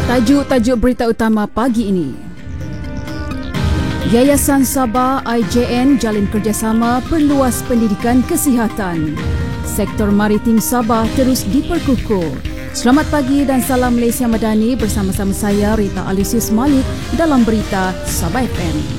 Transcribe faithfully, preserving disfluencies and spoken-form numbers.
Tajuk-tajuk berita utama pagi ini. Yayasan Sabah I J N jalin kerjasama perluas pendidikan kesihatan. Sektor maritim Sabah terus diperkukuh. Selamat pagi dan salam Malaysia Madani, bersama-sama saya Rita Alisius Malik dalam berita Sabah F M.